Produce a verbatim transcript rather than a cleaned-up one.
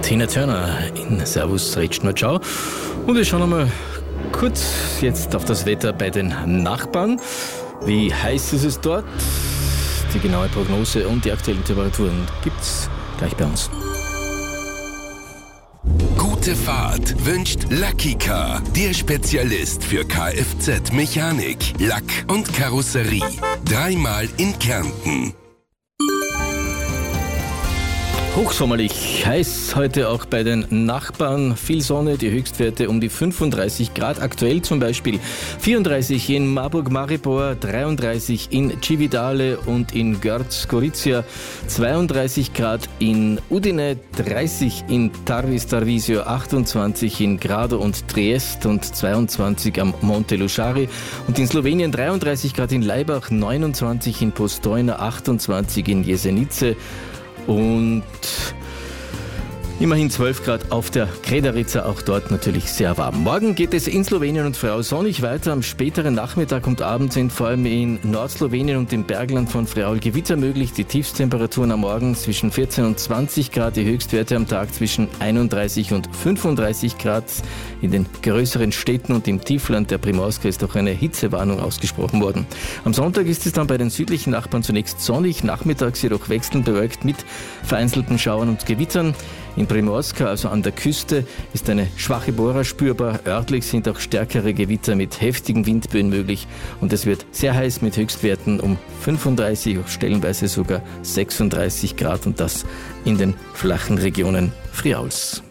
Tina Turner in Servus Retschner Ciao. Und wir schauen einmal kurz jetzt auf das Wetter bei den Nachbarn. Wie heiß ist es dort? Die genaue Prognose und die aktuellen Temperaturen gibt's gleich bei uns. Gute Fahrt wünscht Lucky Car, der Spezialist für Kfz-Mechanik, Lack und Karosserie. Dreimal in Kärnten. Hochsommerlich, heiß heute auch bei den Nachbarn. Viel Sonne, die Höchstwerte um die fünfunddreißig Grad. Aktuell zum Beispiel vierunddreißig in Marburg-Maribor, dreiunddreißig in Cividale und in Görz-Gorizia, zweiunddreißig Grad in Udine, dreißig in Tarvis Tarvisio, achtundzwanzig in Grado und Triest und zweiundzwanzig am Monte Luchari. Und in Slowenien dreiunddreißig Grad in Laibach, neunundzwanzig in Postojna, achtundzwanzig in Jesenice. Und immerhin zwölf Grad auf der Kredarica, auch dort natürlich sehr warm. Morgen geht es in Slowenien und Friaul sonnig weiter. Am späteren Nachmittag und Abend sind vor allem in Nordslowenien und im Bergland von Friaul Gewitter möglich. Die Tiefstemperaturen am Morgen zwischen vierzehn und zwanzig Grad, die Höchstwerte am Tag zwischen einunddreißig und fünfunddreißig Grad. In den größeren Städten und im Tiefland der Primorska ist auch eine Hitzewarnung ausgesprochen worden. Am Sonntag ist es dann bei den südlichen Nachbarn zunächst sonnig, nachmittags jedoch wechselnd bewölkt mit vereinzelten Schauern und Gewittern. In Primorska, also an der Küste, ist eine schwache Bohrer spürbar. Örtlich sind auch stärkere Gewitter mit heftigen Windböen möglich. Und es wird sehr heiß mit Höchstwerten um fünfunddreißig, stellenweise sogar sechsunddreißig Grad und das in den flachen Regionen Friauls.